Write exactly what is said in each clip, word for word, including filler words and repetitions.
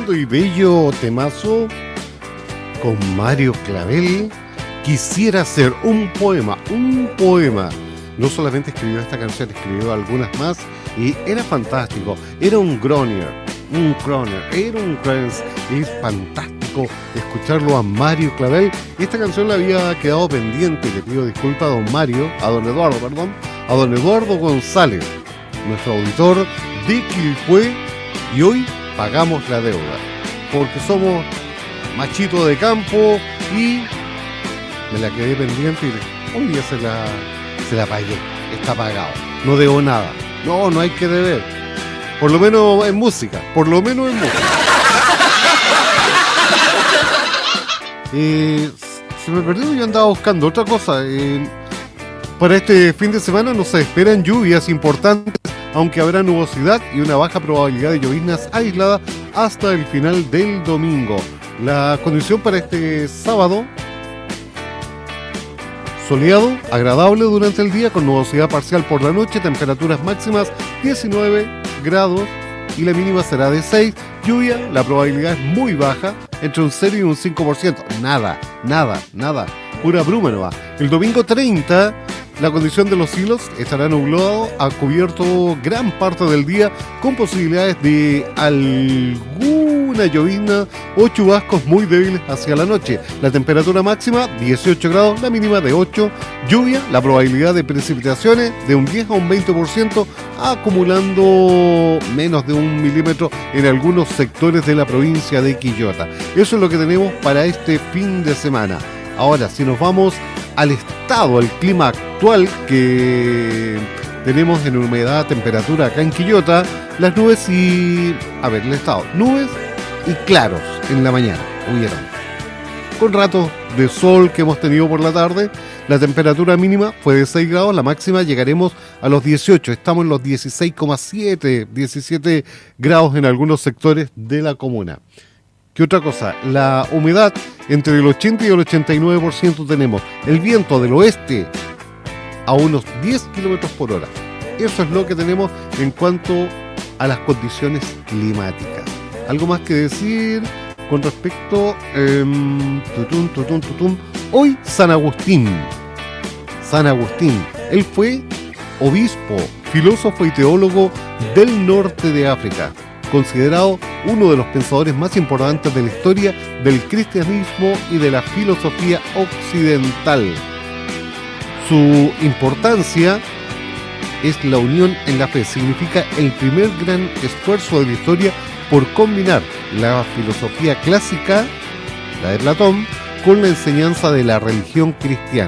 lindo y bello temazo con Mario Clavel. Quisiera hacer un poema, un poema. No solamente escribió esta canción, escribió algunas más y era fantástico. Era un groner, un croner, era un crons. Es fantástico escucharlo a Mario Clavel. Esta canción la había quedado pendiente. Le pido disculpas a don Mario, a don Eduardo, perdón, a don Eduardo González, nuestro auditor de Quilpué, y hoy pagamos la deuda porque somos machitos de campo y me la quedé pendiente y hoy día se la, se la pagué. Está pagado, no debo nada. No, no hay que deber, por lo menos en música, por lo menos en música. eh, se me perdió, yo andaba buscando otra cosa. eh, Para este fin de semana no se esperan lluvias importantes, aunque habrá nubosidad y una baja probabilidad de lloviznas aisladas hasta el final del domingo. La condición para este sábado: soleado, agradable durante el día, con nubosidad parcial por la noche, temperaturas máximas diecinueve grados y la mínima será de seis. Lluvia, la probabilidad es muy baja, entre un cero y un cinco por ciento. Nada, nada, nada, pura bruma no va. El domingo treinta, la condición de los cielos estará nublado a cubierto gran parte del día, con posibilidades de alguna llovizna o chubascos muy débiles hacia la noche. La temperatura máxima dieciocho grados, la mínima de ocho. Lluvia, la probabilidad de precipitaciones de un diez a un veinte por ciento, acumulando menos de un milímetro en algunos sectores de la provincia de Quillota. Eso es lo que tenemos para este fin de semana. Ahora, si nos vamos al estado, al clima actual que tenemos en humedad, temperatura acá en Quillota, las nubes y... A ver, el estado, nubes y claros en la mañana, hubieron. Con ratos de sol que hemos tenido por la tarde, la temperatura mínima fue de seis grados, la máxima llegaremos a los dieciocho, estamos en los dieciséis coma siete, diecisiete grados en algunos sectores de la comuna. ¿Qué otra cosa? La humedad entre el ochenta y el ochenta y nueve por ciento tenemos. El viento del oeste a unos diez kilómetros por hora. Eso es lo que tenemos en cuanto a las condiciones climáticas. ¿Algo más que decir con respecto? Eh, tutum, tutum, tutum. Hoy San Agustín. San Agustín. Él fue obispo, filósofo y teólogo del norte de África, considerado uno de los pensadores más importantes de la historia del cristianismo y de la filosofía occidental. Su importancia es la unión en la fe. Significa el primer gran esfuerzo de la historia por combinar la filosofía clásica, la de Platón, con la enseñanza de la religión cristiana.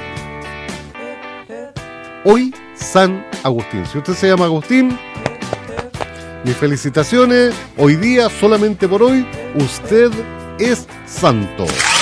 Hoy, San Agustín. Si usted se llama Agustín, mis felicitaciones. Hoy día, solamente por hoy, usted es santo.